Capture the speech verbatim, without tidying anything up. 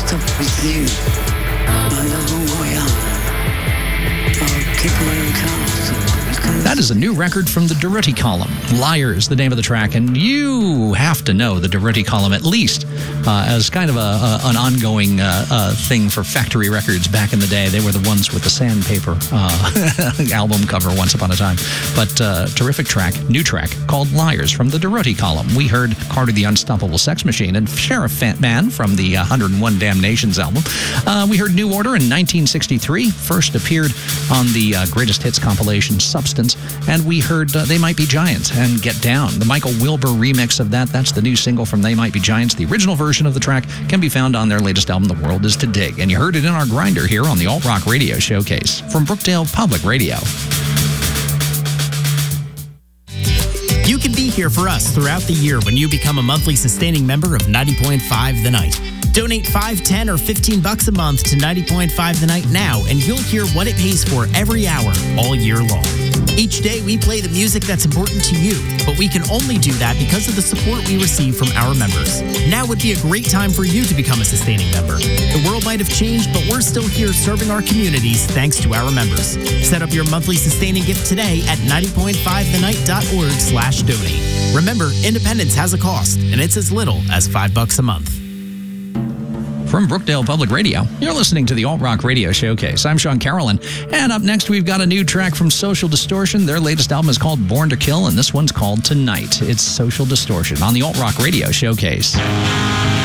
stop with you. I'm the wrong way up. I'll keep my own cars. That is a new record from the Durutti Column. Liars, the name of the track, and you have to know the Durutti Column at least uh, as kind of a, a an ongoing uh, uh, thing for factory records back in the day. They were the ones with the sandpaper uh, album cover once upon a time. But uh, terrific track, new track called Liars from the Durutti Column. We heard Carter the Unstoppable Sex Machine and Sheriff Fat Man from the uh, one oh one Damnations album. Uh, we heard New Order in nineteen sixty-three, first appeared on the uh, Greatest Hits compilation Substance. And we heard uh, They Might Be Giants and Get Down. The Michael Wilbur remix of that, that's the new single from They Might Be Giants. The original version of the track can be found on their latest album, The World Is to Dig. And you heard it in our grinder here on the Alt Rock Radio Showcase from Brookdale Public Radio. You can be here for us throughout the year when you become a monthly sustaining member of ninety point five The Night. Donate five, ten, or fifteen bucks a month to ninety point five The Night now, and you'll hear what it pays for every hour, all year long. Each day, we play the music that's important to you, but we can only do that because of the support we receive from our members. Now would be a great time for you to become a sustaining member. The world might have changed, but we're still here serving our communities thanks to our members. Set up your monthly sustaining gift today at ninety point five the night dot org slash donate. Remember, independence has a cost, and it's as little as five bucks a month. From Brookdale Public Radio, you're listening to the Alt Rock Radio Showcase. I'm Sean Carolyn, and up next we've got a new track from Social Distortion. Their latest album is called Born to Kill, and this one's called Tonight. It's Social Distortion on the Alt Rock Radio Showcase.